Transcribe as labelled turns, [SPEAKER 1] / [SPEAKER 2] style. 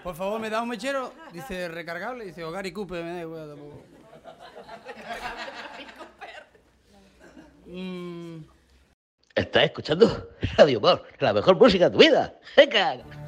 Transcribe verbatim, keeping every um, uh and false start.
[SPEAKER 1] Por favor, me da un mechero. Dice recargable. Dice Hogar y Cooper. Me da igual tampoco. Mm.
[SPEAKER 2] ¿Estás escuchando Radio Humor? La mejor música de tu vida. ¡Venga!